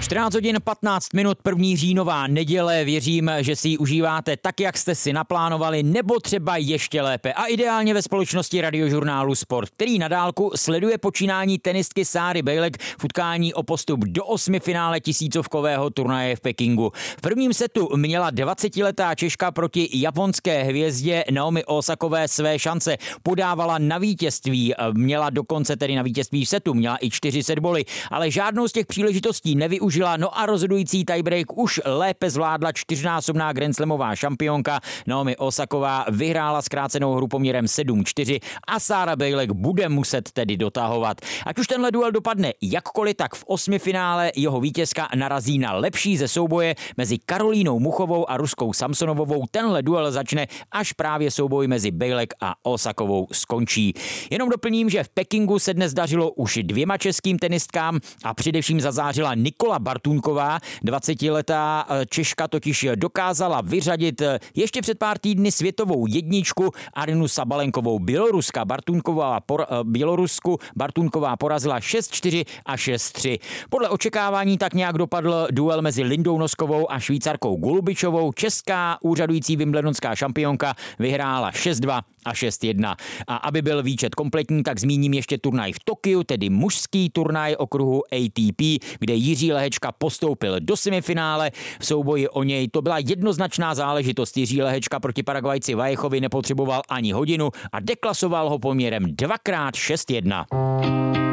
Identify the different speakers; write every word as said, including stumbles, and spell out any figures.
Speaker 1: čtrnáct hodin patnáct minut, první říjnová neděle, věřím, že si ji užíváte tak, jak jste si naplánovali, nebo třeba ještě lépe a ideálně ve společnosti radiožurnálu Sport, který na dálku sleduje počínání tenistky Sáry Bejlek v utkání o postup do osmifinále tisícovkového turnaje v Pekingu. V prvním setu měla dvacetiletá Češka proti japonské hvězdě Naomi Osakové své šance, podávala na vítězství, měla dokonce tedy na vítězství v setu, měla i čtyři setboly, ale žádnou z těch příležitostí nevyužila, no a rozhodující tiebreak už lépe zvládla čtyřnásobná grandslamová šampionka. Naomi Osaková vyhrála zkrácenou hru poměrem sedm čtyři a Sára Bejlek bude muset tedy dotahovat. Ať už tenhle duel dopadne jakkoliv, tak v osmifinále jeho vítězka narazí na lepší ze souboje mezi Karolínou Muchovou a Ruskou Samsonovovou. Tenhle duel začne, až právě souboj mezi Bejlek a Osakovou skončí. Jenom doplním, že v Pekingu se dnes dařilo už dvěma českým tenistkám a především zazářila Nikola Bartůnková. dvacetiletá Češka totiž dokázala vyřadit ještě před pár týdny světovou jedničku Arinu Sabalenkovou. Běloruska Bartůnková por, Bělorusku Bartůnková porazila šest čtyři a šest tři. Podle očekávání tak nějak dopadl duel mezi Lindou Noskovou a Švýcarkou Golubičovou. Česká úřadující wimbledonská šampionka vyhrála šest dva a šest jedna. A aby byl výčet kompletní, tak zmíním ještě turnaj v Tokiu, tedy mužský turnaj okruhu A T P, kde Jiří Lehečka postoupil do semifinále. V souboji o něj to byla jednoznačná záležitost. Jiří Lehečka proti Paraguajci Vallejovi nepotřeboval ani hodinu a deklasoval ho poměrem dvakrát šest jedna.